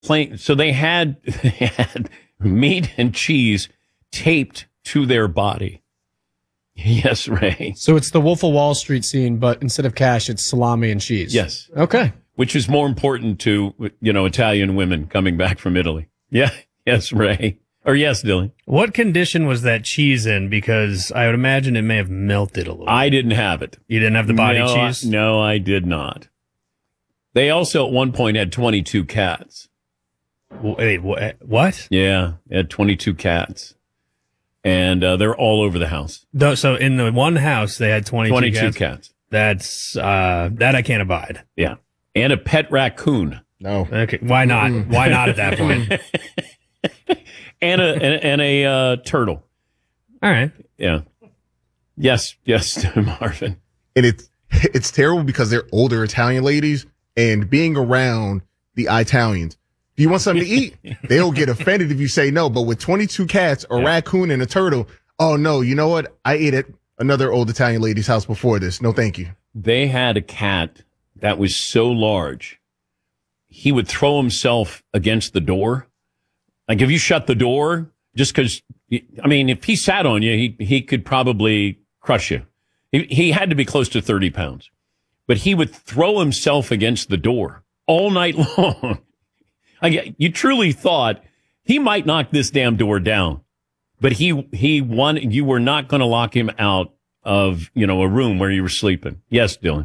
playing. So they had meat and cheese taped to their body. Yes, Ray. So it's the Wolf of Wall Street scene, but instead of cash, it's salami and cheese. Yes. Okay. Which is more important to, Italian women coming back from Italy. Yeah. Yes, Ray. Or yes, Dylan. What condition was that cheese in? Because I would imagine it may have melted a little. I didn't have it. You didn't have the body cheese? No, I did not. They also at one point had 22 cats. Wait, what? Yeah, they had 22 cats. And they're all over the house. So in the one house, they had 22 cats. That's, that I can't abide. Yeah. And a pet raccoon. No. Okay. Why not? Why not at that point? and a turtle. All right. Yeah. Yes, Marvin. And it's terrible because they're older Italian ladies, and being around the Italians, do you want something to eat? They'll get offended if you say no. But with 22 cats, a raccoon, and a turtle, oh no, you know what? I ate at another old Italian lady's house before this. No, thank you. They had a cat that was so large, he would throw himself against the door. Like if you shut the door, just because, if he sat on you, he could probably crush you. He had to be close to 30 pounds. But he would throw himself against the door all night long. You truly thought he might knock this damn door down. But you were not going to lock him out of, a room where you were sleeping. Yes, Dylan.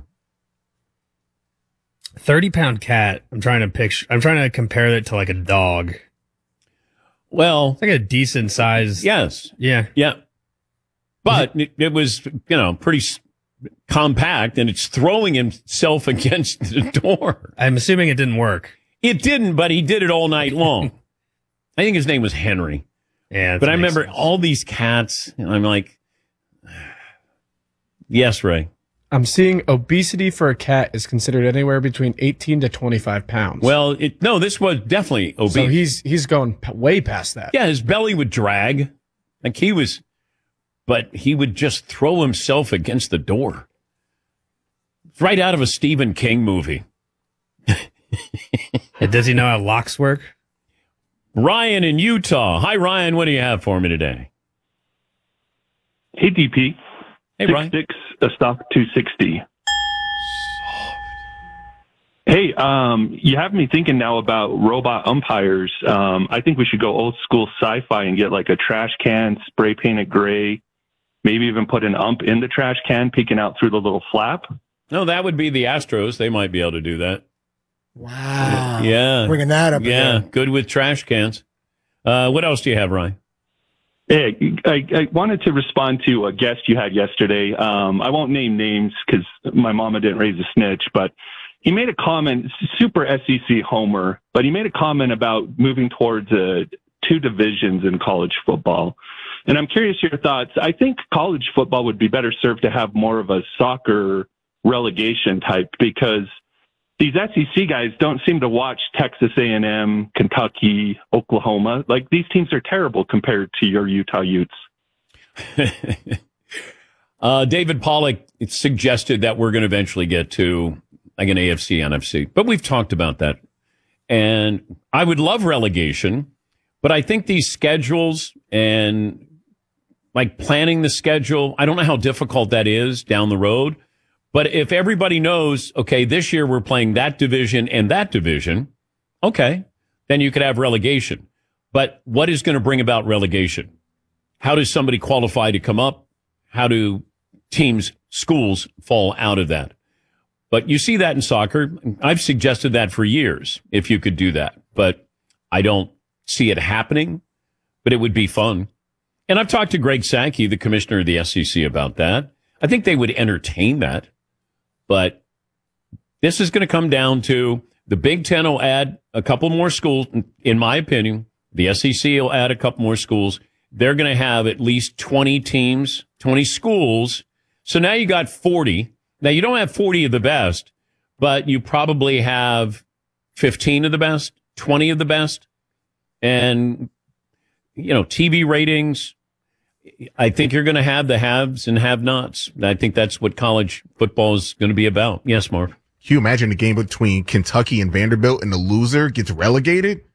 30-pound cat. I'm trying to compare that to like a dog. Well, it's like a decent size. Yes. Yeah. Yeah. But it was, pretty compact, and it's throwing himself against the door. I'm assuming it didn't work. It didn't, but he did it all night long. I think his name was Henry. Yeah. But I remember all these cats, and I'm like, yes, Ray. I'm seeing obesity for a cat is considered anywhere between 18 to 25 pounds. Well, this was definitely obese. So he's going way past that. Yeah, his belly would drag. But he would just throw himself against the door. It's right out of a Stephen King movie. Does he know how locks work? Ryan in Utah. Hi, Ryan. What do you have for me today? Hey, DP. Hey, Ryan. 6'6", a stock 260. Hey, you have me thinking now about robot umpires. I think we should go old school sci-fi and get like a trash can, spray paint it gray, maybe even put an ump in the trash can, peeking out through the little flap. No, that would be the Astros. They might be able to do that. Wow. Yeah. Bringing that up. Yeah, again. good with trash cans. What else do you have, Ryan? Hey, I wanted to respond to a guest you had yesterday. I won't name names because my mama didn't raise a snitch, but he made a comment, super SEC homer, but he made a comment about moving towards two divisions in college football. And I'm curious your thoughts. I think college football would be better served to have more of a soccer relegation type, because these SEC guys don't seem to watch Texas A&M, Kentucky, Oklahoma. Like, these teams are terrible compared to your Utah Utes. David Pollack suggested that we're going to eventually get to like an AFC, NFC. But we've talked about that. And I would love relegation, but I think these schedules and like planning the schedule, I don't know how difficult that is down the road. But if everybody knows, okay, this year we're playing that division and that division, okay, then you could have relegation. But what is going to bring about relegation? How does somebody qualify to come up? How do teams, schools fall out of that? But you see that in soccer. I've suggested that for years, if you could do that. But I don't see it happening, but it would be fun. And I've talked to Greg Sankey, the commissioner of the SEC, about that. I think they would entertain that. But this is going to come down to the Big Ten will add a couple more schools, in my opinion. The SEC will add a couple more schools. They're going to have at least 20 teams, 20 schools. So now you got 40. Now you don't have 40 of the best, but you probably have 15 of the best, 20 of the best. And, TV ratings, I think you're going to have the haves and have-nots. I think that's what college football is going to be about. Yes, Marv. Can you imagine the game between Kentucky and Vanderbilt and the loser gets relegated?